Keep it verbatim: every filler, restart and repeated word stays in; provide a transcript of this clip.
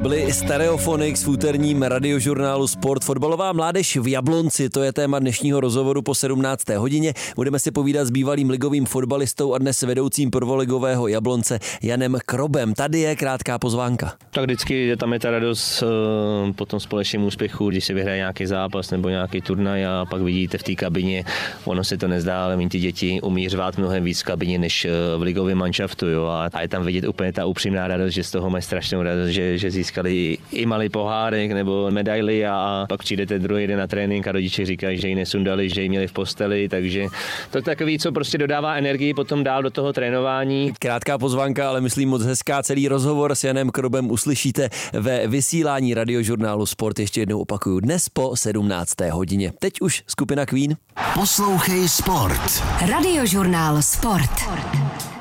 byly Stereophonics v úterním radiožurnálu Sport. Fotbalová mládež v Jablonci, to je téma dnešního rozhovoru po sedmnácté hodině. Budeme si povídat s bývalým ligovým fotbalistou a dnes vedoucím prvoligového Jablonce Janem Krobem. Tady je krátká pozvánka. Tak vždycky tam je ta radost po tom společném úspěchu, když se vyhraje nějaký zápas nebo nějaký turnaj a pak vidíte v té kabině, ono se to nezdá, ale my ty děti umí řvát mnohem víc v kabině než v ligovém manšaftu. Jo? A je tam vidět úplně ta upřímná radost, že z toho mají strašnou radost, že, že získali i malý pohárek nebo medaily a pak přijdete druhý den na trénink a rodiče říkají, že ji nesundali, že ji měli v posteli, takže to je takový, co prostě dodává energii potom dál do toho trénování. Krátká pozvánka, ale myslím moc hezká. Celý rozhovor s Janem Krobem uslyšíte ve vysílání radiožurnálu Sport. Ještě jednou opakuju, dnes po sedmnácté hodině. Teď už skupina Queen. Poslouchej Sport. Radiožurnál Sport.